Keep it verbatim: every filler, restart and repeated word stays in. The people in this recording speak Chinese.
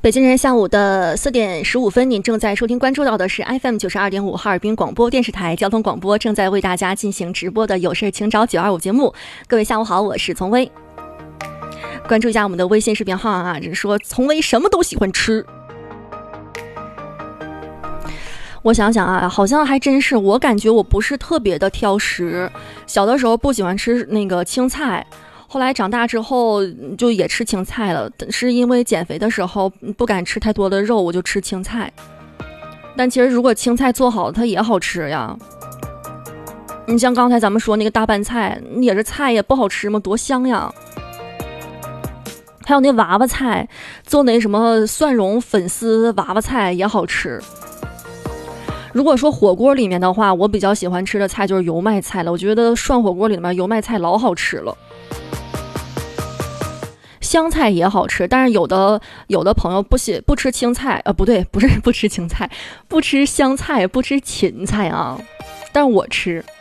北京人下午的四点十五分，您正在收听关注到的是 F M 九十二点五哈尔滨广播电视台交通广播正在为大家进行直播的有事请找九二五节目。各位下午好，我是丛薇。关注一下我们的微信视频号啊，只是说丛薇什么都喜欢吃。我想想啊，好像还真是，我感觉我不是特别的挑食。小的时候不喜欢吃那个青菜，后来长大之后就也吃青菜了，是因为减肥的时候不敢吃太多的肉，我就吃青菜。但其实如果青菜做好它也好吃呀。你像刚才咱们说那个大拌菜也是菜呀，不好吃吗？多香呀。还有那娃娃菜，做那什么蒜蓉粉丝娃娃菜也好吃。如果说火锅里面的话，我比较喜欢吃的菜就是油麦菜了，我觉得涮火锅里面油麦菜老好吃了。香菜也好吃，但是有的有的朋友不喜不吃青菜，呃，不对，不是不吃青菜，不吃香菜，不吃芹菜啊，但是我吃。